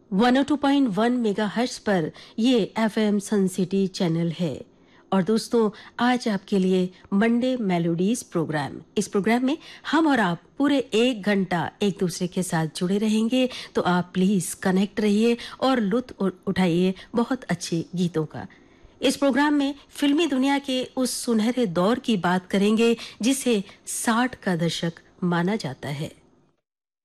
102.1 megahertz पर ये FM सन city channel है। और दोस्तों, आज आपके लिए मंडे मेलोडीज प्रोग्राम। इस प्रोग्राम में हम और आप पूरे 1 घंटा एक दूसरे के साथ जुड़े रहेंगे, तो आप प्लीज कनेक्ट रहिए और लुत्फ उठाइए बहुत अच्छे गीतों का। इस प्रोग्राम में फिल्मी दुनिया के उस सुनहरे दौर की बात करेंगे जिसे 60 का दशक माना जाता है।